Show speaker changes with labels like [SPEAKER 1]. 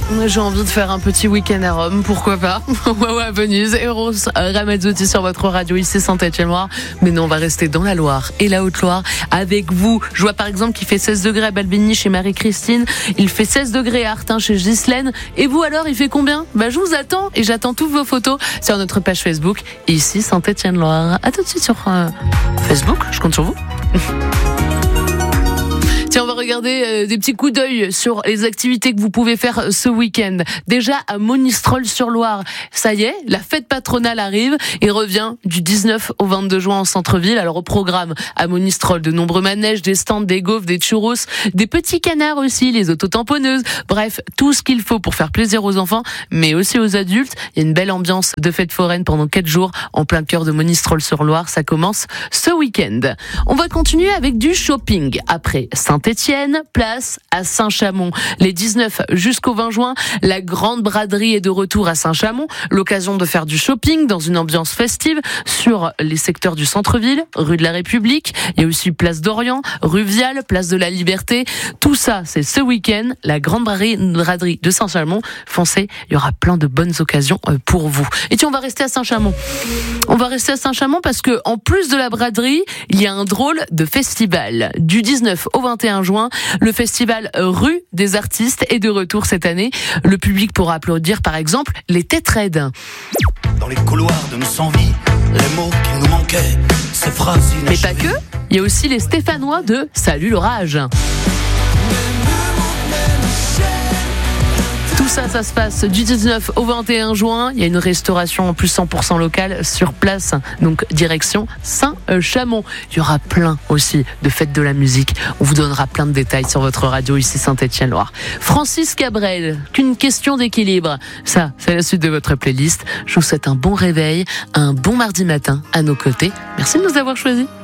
[SPEAKER 1] j'ai envie de faire un petit week-end à Rome, pourquoi pas. Ouais, à Venise, Eros Ramazzotti sur votre radio ici Saint-Étienne-Loire. Mais non, on va rester dans la Loire et la Haute-Loire avec vous. Je vois par exemple qu'il fait 16 degrés à Balbigny chez Marie-Christine. Il fait 16 degrés à Artin chez Ghislaine. Et vous alors, il fait combien ? Je vous attends et j'attends toutes vos photos sur notre page Facebook ici Saint-Étienne-Loire. À tout de suite sur Facebook, je compte sur vous. Tiens, on va regarder des petits coups d'œil sur les activités que vous pouvez faire ce week-end. Déjà à Monistrol-sur-Loire, ça y est, la fête patronale arrive et revient du 19 au 22 juin en centre-ville. Alors au programme à Monistrol, de nombreux manèges, des stands, des gaufres, des churros, des petits canards aussi, les autotamponneuses. Bref, tout ce qu'il faut pour faire plaisir aux enfants, mais aussi aux adultes. Il y a une belle ambiance de fête foraine pendant 4 jours en plein cœur de Monistrol-sur-Loire. Ça commence ce week-end. On va continuer avec du shopping. Après Saint-Étienne, place à Saint-Chamond. Les 19 jusqu'au 20 juin, la grande braderie est de retour à Saint-Chamond. L'occasion de faire du shopping dans une ambiance festive sur les secteurs du centre-ville, rue de la République. Il y a aussi place d'Orient, rue Viale, place de la Liberté. Tout ça, c'est ce week-end. La grande braderie de Saint-Chamond. Foncez, il y aura plein de bonnes occasions pour vous. Et tiens, on va rester à Saint-Chamond. On va rester à Saint-Chamond parce que, en plus de la braderie, il y a un drôle de festival. Du 19 au 21 juin, le festival Rue des Artistes est de retour cette année. Le public pourra applaudir par exemple les Têtes Raides.
[SPEAKER 2] Dans les couloirs de nos sans-vie, les mots qui nous manquaient, ces phrases inachevées.
[SPEAKER 1] Mais pas que, il y a aussi les Stéphanois de Salut l'orage. Tout ça, ça se passe du 19 au 21 juin. Il y a une restauration en plus 100% locale sur place, donc direction Saint-Chamond. Il y aura plein aussi de fêtes de la musique. On vous donnera plein de détails sur votre radio ici Saint-Étienne-Loire. Francis Cabrel, qu'une question d'équilibre. Ça, c'est la suite de votre playlist. Je vous souhaite un bon réveil, un bon mardi matin à nos côtés. Merci de nous avoir choisis.